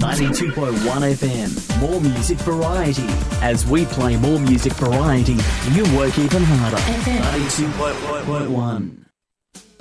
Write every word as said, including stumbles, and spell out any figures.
ninety-two point one F M, more music variety. As we play more music variety, you work even harder. ninety-two point one.